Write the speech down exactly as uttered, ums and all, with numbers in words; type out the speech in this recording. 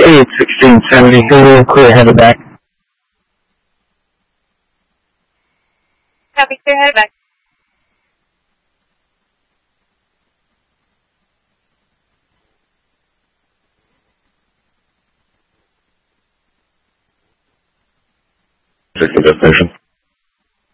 Hey, it's sixteen seventy. Hey, clear ahead of back. Copy, clear ahead back. Taking destination.